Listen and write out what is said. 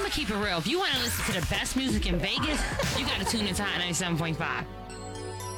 I'm gonna keep it real. If you want to listen to the best music in Vegas, you gotta tune into Hot 97.5.